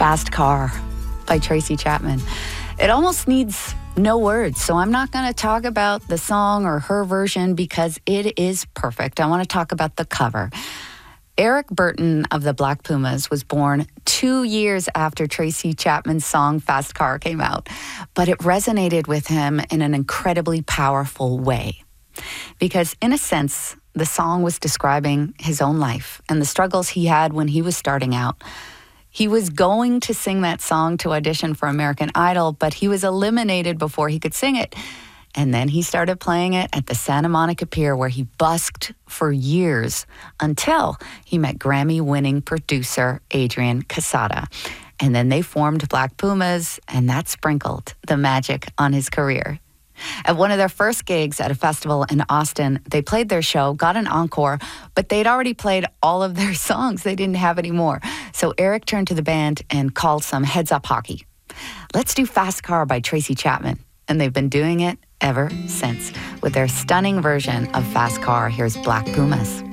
Fast Car by Tracy Chapman. It almost needs no words, so I'm not going to talk about the song or her version because it is perfect. I want to talk about the cover. Eric Burton of the Black Pumas was born 2 years after Tracy Chapman's song Fast Car came out, but it resonated with him in an incredibly powerful way. Because in a sense, the song was describing his own life and the struggles he had when he was starting out. He was going to sing that song to audition for American Idol, but he was eliminated before he could sing it. And then he started playing it at the Santa Monica Pier, where he busked for years until he met Grammy-winning producer Adrian Quesada. And then they formed Black Pumas, and that sprinkled the magic on his career. At one of their first gigs at a festival in Austin, they played their show, got an encore, but they'd already played all of their songs. They didn't have any more. So Eric turned to the band and called some heads-up hockey. Let's do Fast Car by Tracy Chapman. And they've been doing it ever since. With their stunning version of Fast Car, here's Black Pumas.